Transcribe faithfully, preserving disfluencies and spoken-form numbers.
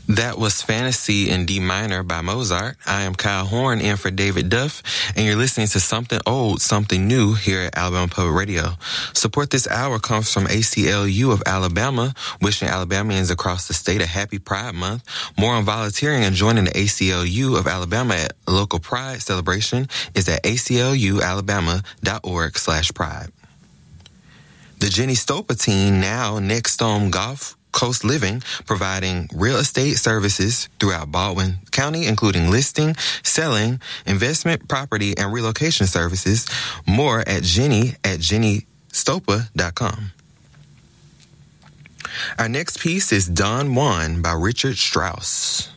That was Fantasy in D minor by Mozart. I am Kyle Horn in for David Duff, and you're listening to Something Old, Something New here at Alabama Public Radio. Support this hour comes from A C L U of Alabama, wishing Alabamians across the state a happy Pride Month. More on volunteering and joining the A C L U of Alabama at a local Pride celebration is at aclualabama.org slash pride. The Jenny Stopa team, now Next Home Golf Coast Living, providing real estate services throughout Baldwin County, including listing, selling, investment, property, and relocation services. More at Jenny at jenny stopa dot com. Our next piece is Don Juan by Richard Strauss.